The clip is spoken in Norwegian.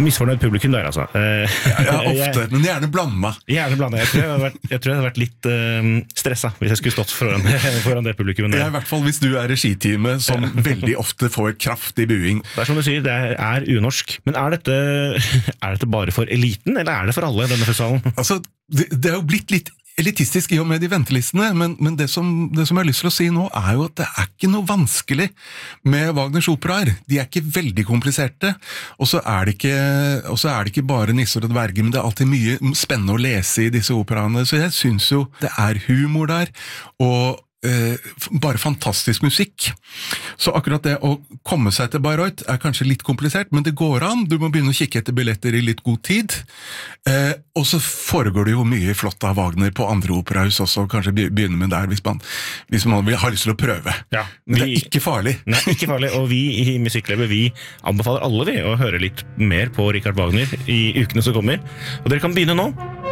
Misfornøyd publikum der, altså. Ja, ofte, men gjerne blanda. Gjerne blanda. Jeg tror jeg hadde vært litt stresset hvis jeg skulle stått foran det publikummet. Ja, i hvert fall hvis du regiteamet som veldig ofte får kraftig buing. Det som du sier, det unorsk. Men er dette bare for eliten, eller det for alle, denne festivalen? Altså, det jo blitt litt elitistisk i og med de ventelistene, men det som jeg har lyst til å si nå jo at det ikke noe vanskelig med Wagners operaer. De ikke veldig kompliserte, og så det ikke bare nisser og dverger, men det alltid mye spennende å lese i disse operaene, så jeg synes jo det humor der, og bare fantastisk musikk. Så akkurat det å komme seg til Bayreuth kanskje litt komplisert, men det går an. Du må begynne å kikke etter billetter i litt god tid. Og så foregår det jo mye flott av Wagner på andre operahus også, kanskje begynne med der hvis man har lyst til å prøve. Ja, men det ikke farlig. Nei, ikke farlig, og vi i Musikkløpet, vi anbefaler alle å høre litt mer på Richard Wagner i ukene som kommer. Og dere kan begynne nå.